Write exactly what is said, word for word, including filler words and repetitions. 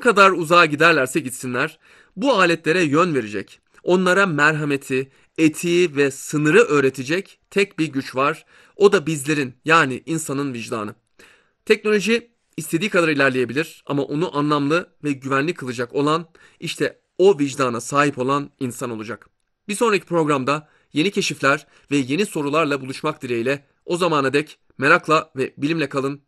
kadar uzağa giderlerse gitsinler, bu aletlere yön verecek, onlara merhameti, etiği ve sınırı öğretecek tek bir güç var. O da bizlerin, yani insanın vicdanı. Teknoloji istediği kadar ilerleyebilir ama onu anlamlı ve güvenli kılacak olan, işte o vicdana sahip olan insan olacak. Bir sonraki programda yeni keşifler ve yeni sorularla buluşmak dileğiyle, o zamana dek merakla ve bilimle kalın.